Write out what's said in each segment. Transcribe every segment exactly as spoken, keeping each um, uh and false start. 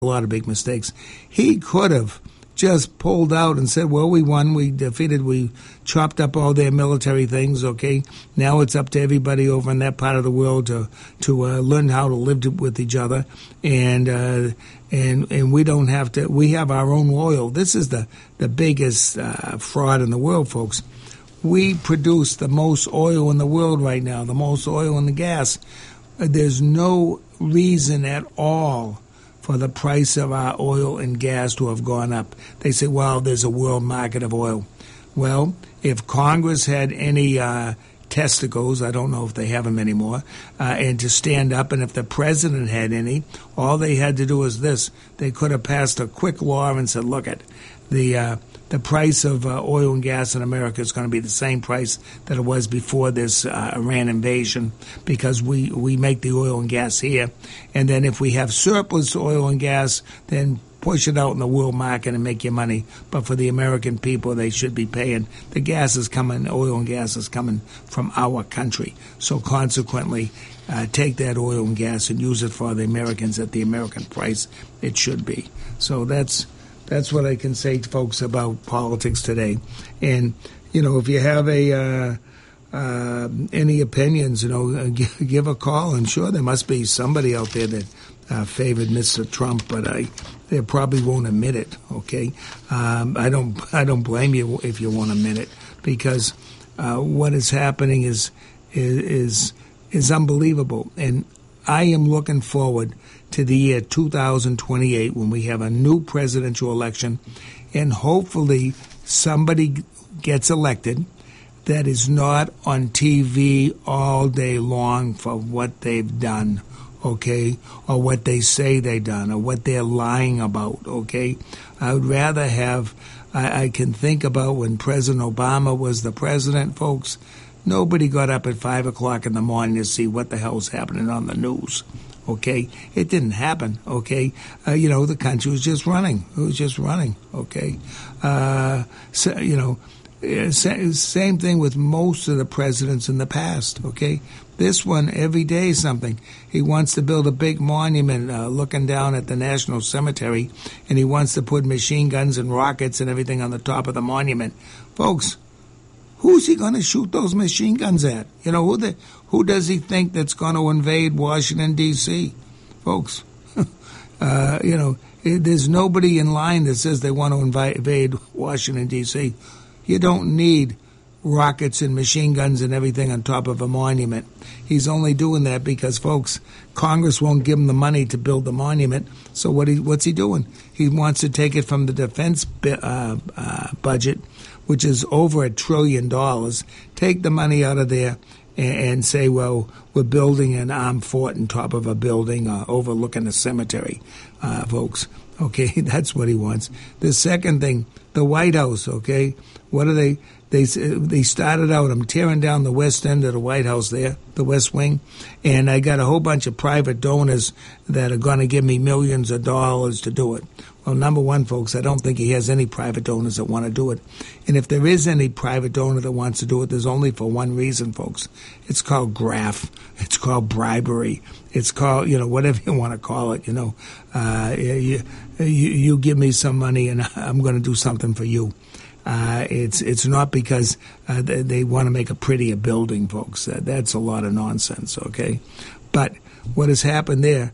a lot of big mistakes. He could have just pulled out and said, well, we won, we defeated, we chopped up all their military things, okay? Now it's up to everybody over in that part of the world to to uh, learn how to live to, with each other, and uh, and and we don't have to, we have our own oil. This is the, the biggest uh, fraud in the world, folks. We produce the most oil in the world right now, the most oil and the gas. There's no reason at all for the price of our oil and gas to have gone up. They say, well, there's a world market of oil. Well, if Congress had any uh, testicles, I don't know if they have them anymore, uh, and to stand up, and if the president had any, all they had to do was this. They could have passed a quick law and said, look, at the uh, the price of uh, oil and gas in America is going to be the same price that it was before this uh, Iran invasion, because we, we make the oil and gas here. And then if we have surplus oil and gas, then push it out in the world market and make your money. But for the American people, they should be paying. The gas is coming, oil and gas is coming from our country. So consequently, uh, take that oil and gas and use it for the Americans at the American price it should be. So that's that's what I can say to folks about politics today. And, you know, if you have a uh, uh, any opinions, you know, uh, give, give a call. I'm sure there must be somebody out there that uh, favored Mister Trump, but I they probably won't admit it. Okay, um, I don't I don't blame you if you won't admit it, because uh, what is happening is is is unbelievable, and I am looking forward to the year two thousand twenty-eight when we have a new presidential election, and hopefully somebody gets elected that is not on T V all day long for what they've done, okay, or what they say they've done, or what they're lying about, okay? I would rather have, I, I can think about when President Obama was the president, folks. Nobody got up at five o'clock in the morning to see what the hell's happening on the news. Okay, it didn't happen. Okay, uh, you know, the country was just running. It was just running. Okay, uh, so, you know, same thing with most of the presidents in the past. Okay, this one every day is something. He wants to build a big monument uh, looking down at the National Cemetery, and he wants to put machine guns and rockets and everything on the top of the monument, folks. Who's he going to shoot those machine guns at? You know, who the, who does he think that's going to invade Washington, D C? Folks, uh, you know, there's nobody in line that says they want to invade Washington, D C. You don't need rockets and machine guns and everything on top of a monument. He's only doing that because, folks, Congress won't give him the money to build the monument. So what he, what's he doing? He wants to take it from the defense uh, uh, budget, which is over a trillion dollars, take the money out of there and, and say, well, we're building an armed fort on top of a building uh, overlooking a cemetery, uh, folks. Okay, that's what he wants. The second thing, the White House, okay, what are they? They they started out, I'm tearing down the west end of the White House there, the West Wing, and I got a whole bunch of private donors that are going to give me millions of dollars to do it. Well, number one, folks, I don't think he has any private donors that want to do it. And if there is any private donor that wants to do it, there's only for one reason, folks. It's called graft. It's called bribery. It's called, you know, whatever you want to call it, you know. Uh, you, you, you give me some money and I'm going to do something for you. Uh, it's it's not because uh, they, they want to make a prettier building, folks. Uh, that's a lot of nonsense, okay? But what has happened there,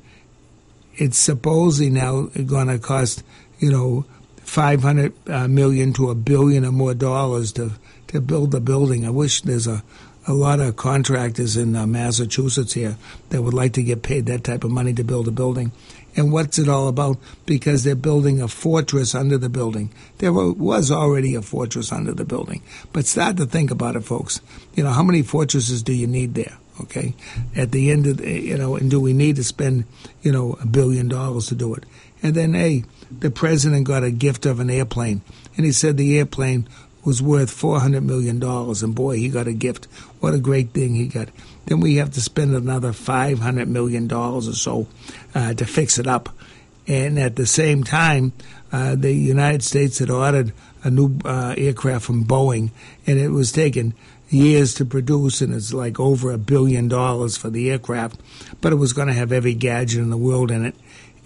it's supposedly now going to cost, you know, five hundred uh, million to a billion or more dollars to, to build the building. I wish there's a, a lot of contractors in uh, Massachusetts here that would like to get paid that type of money to build a building. And what's it all about? Because they're building a fortress under the building. There was already a fortress under the building. But start to think about it, folks. You know, how many fortresses do you need there? Okay, at the end of the, you know, and do we need to spend, you know, a billion dollars to do it? And then, hey, the president got a gift of an airplane, and he said the airplane was worth four hundred million dollars, and boy, he got a gift. What a great thing he got. Then we have to spend another five hundred million dollars or so uh, to fix it up. And at the same time, uh, the United States had ordered a new uh, aircraft from Boeing, and it was taking years to produce, and it's like over a billion dollars for the aircraft, but it was going to have every gadget in the world in it.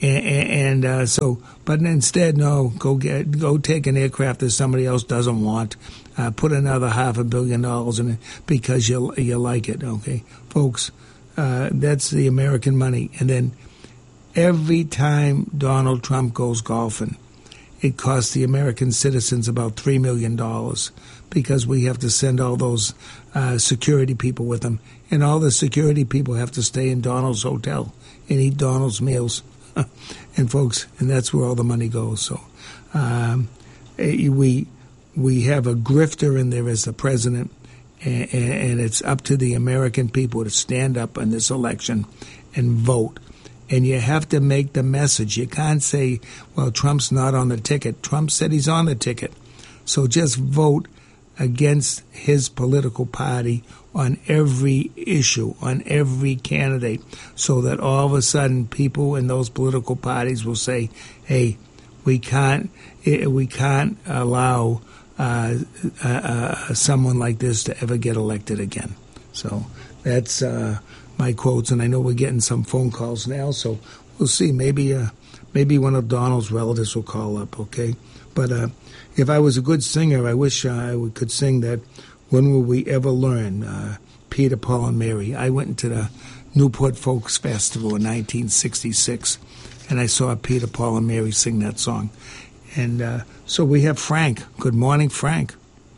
And, and uh, so, but instead, no, go get, go take an aircraft that somebody else doesn't want. Uh, put another half a billion dollars in it because you you like it. Okay, folks, uh, that's the American money. And then every time Donald Trump goes golfing, it costs the American citizens about three million dollars because we have to send all those uh, security people with him, and all the security people have to stay in Donald's hotel and eat Donald's meals. And folks, and that's where all the money goes. So um, we we have a grifter in there as the president, and, and it's up to the American people to stand up in this election and vote. And you have to make the message. You can't say, well, Trump's not on the ticket. Trump said he's on the ticket. So just vote against his political party on every issue, on every candidate, so that all of a sudden people in those political parties will say, hey, we can't we can't allow uh, uh, uh, someone like this to ever get elected again. So that's uh, my quotes, and I know we're getting some phone calls now, so we'll see. Maybe uh, maybe one of Donald's relatives will call up, okay? But uh, if I was a good singer, I wish I could sing that When Will We Ever Learn, uh, Peter, Paul, and Mary. I went into the Newport Folks Festival in nineteen sixty-six, and I saw Peter, Paul, and Mary sing that song. And uh, so we have Frank. Good morning, Frank.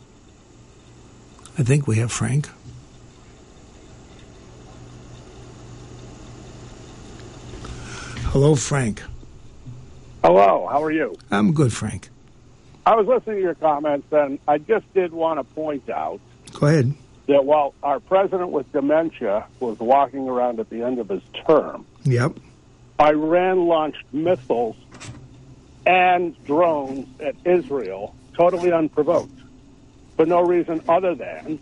I think we have Frank. Hello, Frank. Hello, how are you? I'm good, Frank. I was listening to your comments, and I just did want to point out Go ahead. that while our president with dementia was walking around at the end of his term, Yep. Iran launched missiles and drones at Israel, totally unprovoked, for no reason other than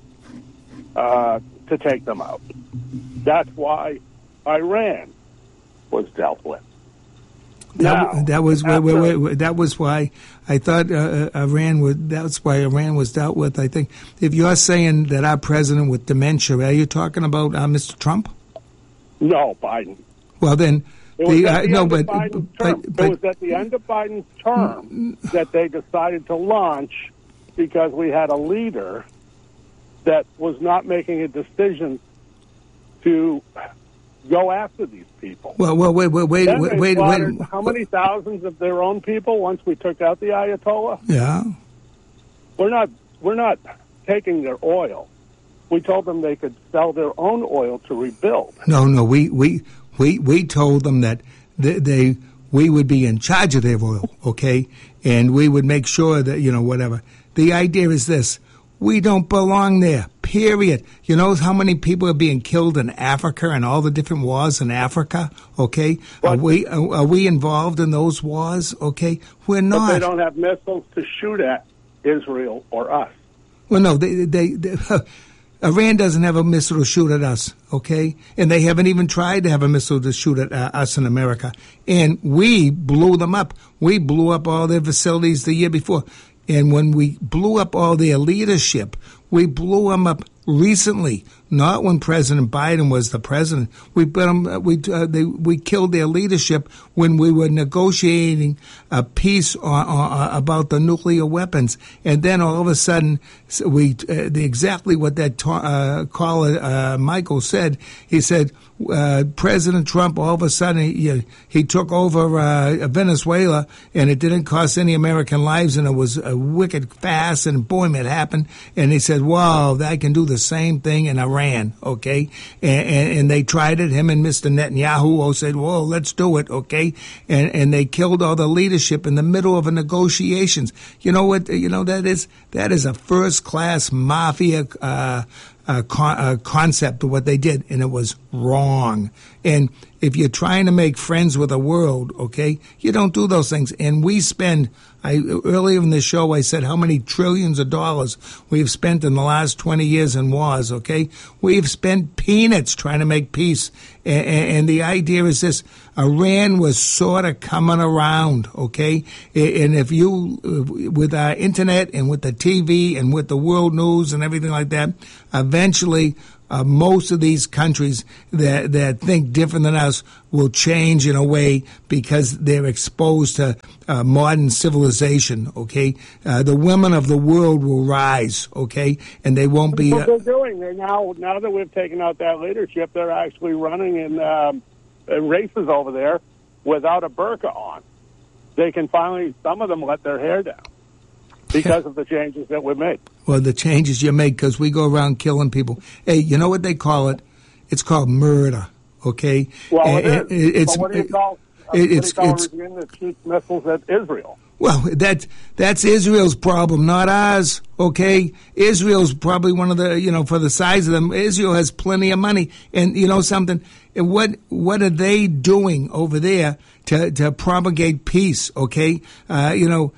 uh, to take them out. That's why Iran was dealt with. That, now, that was wait, after, wait, wait, that was why I thought uh, Iran would. That's why Iran was dealt with. I think if you're saying that our president with dementia, are you talking about uh, Mister Trump? No, Biden. Well, then It was the, at uh, the no, end but, of Biden's but, term. but it was at the end of Biden's term that they decided to launch because we had a leader that was not making a decision to go after these people. well, well, wait, wait, wait, Then wait, they wait, slaughtered wait. how many thousands of their own people once we took out the Ayatollah? Yeah. We're not. We're not taking their oil. We told them they could sell their own oil to rebuild. No, no, we we we we told them that they, they we would be in charge of their oil, okay, and we would make sure that you know whatever. The idea is this: we don't belong there. Period. You know how many people are being killed in Africa and all the different wars in Africa? Okay, But, are we are, are we involved in those wars? Okay, we're not. But they don't have missiles to shoot at Israel or us. Well, no, they, they, they Iran doesn't have a missile to shoot at us, okay? And they haven't even tried to have a missile to shoot at uh, us in America. And we blew them up. We blew up all their facilities the year before. And when we blew up all their leadership, we blew them up recently, not when President Biden was the president. We put them, we uh, they, we killed their leadership when we were negotiating a peace on, on, about the nuclear weapons, and then all of a sudden, we uh, the, exactly what that ta- uh, caller uh, Michael said. He said uh, President Trump all of a sudden he, he took over uh, Venezuela, and it didn't cost any American lives, and it was a wicked fast, and boom, it happened. And he said, "Wow, I can do the same thing in Iran." Okay, and, and, and they tried it. Him and Mister Netanyahu said, "Whoa, let's do it." Okay, and and they killed all the leadership in the middle of a negotiations. You know what? You know that is that is a first class mafia uh, uh, con- uh, concept of what they did, and it was wrong. And if you're trying to make friends with the world, okay, you don't do those things. And we spend. I, earlier in the show, I said how many trillions of dollars we've spent in the last twenty years in wars, okay? We've spent peanuts trying to make peace. And, and the idea is this: Iran was sort of coming around, okay? And if you, with our internet and with the T V and with the world news and everything like that, eventually uh, most of these countries that that think different than us will change in a way because they're exposed to uh, modern civilization, okay? Uh, the women of the world will rise, okay? And they won't be... That's Uh, what they're doing. They're now, now that we've taken out that leadership, they're actually running in, um, in races over there without a burqa on. They can finally, some of them let their hair down because of the changes that we've made. Well, the changes you make because we go around killing people. Hey, you know what they call it? It's called murder. Okay. Well, it, it, is. It, it's, but what do you call, uh, it, what it's, do you call it's, a regime that shoots missiles at Israel? Well, that that's Israel's problem, not ours. Okay, Israel's probably one of the, you know, for the size of them. Israel has plenty of money, and you know something. And what what are they doing over there to to propagate peace? Okay, uh, you know.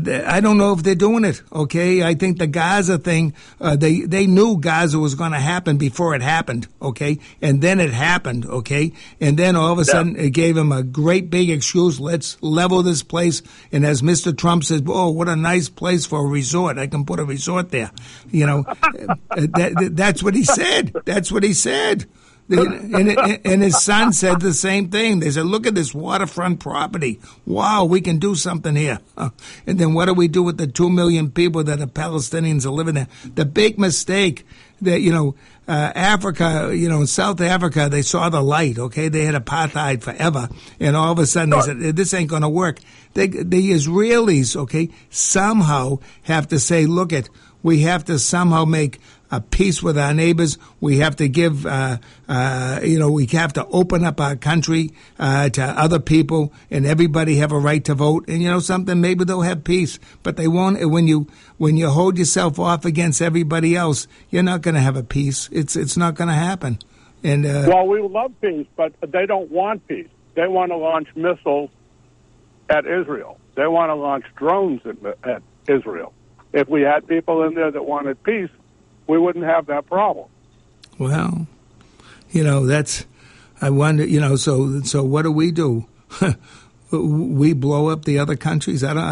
I don't know if they're doing it, okay? I think the Gaza thing, uh, they, they knew Gaza was going to happen before it happened, okay? And then it happened, okay? And then all of a sudden it gave them a great big excuse. Let's level this place. And as Mister Trump says, oh, what a nice place for a resort. I can put a resort there. You know, that, that's what he said. That's what he said. And, and his son said the same thing. They said, look at this waterfront property. Wow, we can do something here. And then what do we do with the two million people that are Palestinians are living there? The big mistake that, you know, uh, Africa, you know, South Africa, they saw the light, okay? They had apartheid forever. And all of a sudden they said, this ain't going to work. They, the Israelis, okay, somehow have to say, look at, we have to somehow make a peace with our neighbors. We have to give, uh, uh, you know, we have to open up our country uh, to other people, and everybody have a right to vote. And you know something, maybe they'll have peace, but they won't. When you when you hold yourself off against everybody else, you're not going to have a peace. It's it's not going to happen. And uh, well, we love peace, but they don't want peace. They want to launch missiles at Israel. They want to launch drones at, at Israel. If we had people in there that wanted peace, we wouldn't have that problem. Well, you know, that's, I wonder, you know, so so what do we do? We blow up the other countries? I don't,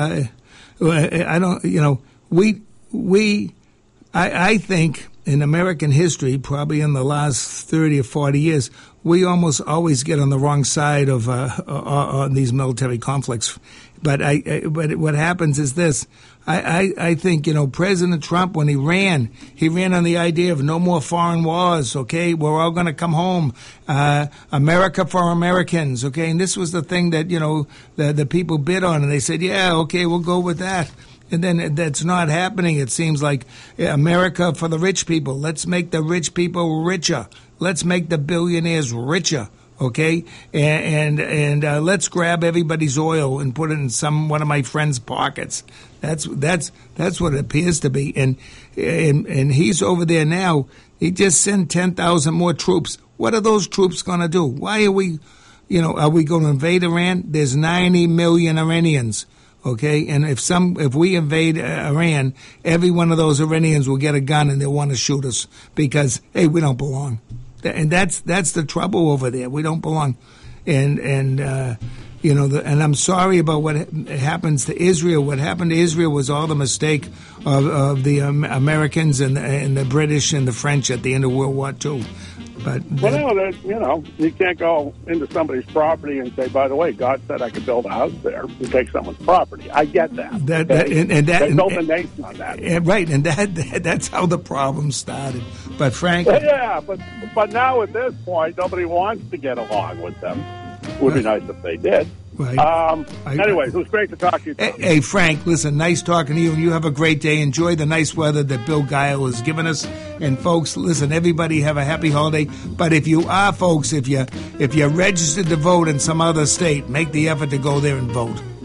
I, I don't, you know, we, we, I, I think in American history, probably in the last thirty or forty years, we almost always get on the wrong side of uh, on these military conflicts. But I, I, but what happens is this. I, I, I think, you know, President Trump, when he ran, he ran on the idea of no more foreign wars, okay? We're all going to come home. Uh, America for Americans, okay? And this was the thing that, you know, the, the people bid on. And they said, yeah, okay, we'll go with that. And then that's not happening. It seems like America for the rich people. Let's make the rich people richer. Let's make the billionaires richer. Okay, and and, and uh, let's grab everybody's oil and put it in some one of my friends' pockets. That's that's that's what it appears to be. And and and he's over there now. He just sent ten thousand more troops. What are those troops going to do? Why are we, you know, are we going to invade Iran? There's ninety million Iranians. Okay, and if some if we invade uh, Iran, every one of those Iranians will get a gun and they'll want to shoot us because hey, we don't belong. And that's that's the trouble over there. We don't belong, and and uh, you know, the, and I'm sorry about what happens to Israel. What happened to Israel was all the mistake of, of the um, Americans and and the British and the French at the end of World War Two. But well, no, that, you know, you can't go into somebody's property and say, by the way, God said I could build a house there and take someone's property. I get that. That, that okay? and, and that they built and, a nation on that. And, right, and that, that that's how the problem started. But Frank, well, yeah, but but now at this point, nobody wants to get along with them. It would be nice if they did. Right. Um, I, anyways, it was great to talk to you. Hey, hey, Frank, listen, nice talking to you, and you have a great day. Enjoy the nice weather that Bill Guile has given us. And folks, listen, everybody have a happy holiday. But if you are, folks, if you if you're registered to vote in some other state, make the effort to go there and vote.